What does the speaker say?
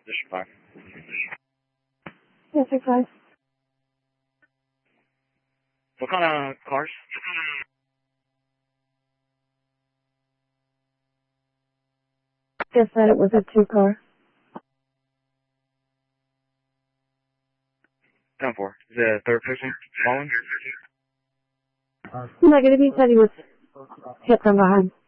District 5. District 5. What kind of cars? Just said it was a 2-car. 10-4. Is it a third person following? Negative, he said he was hit from behind.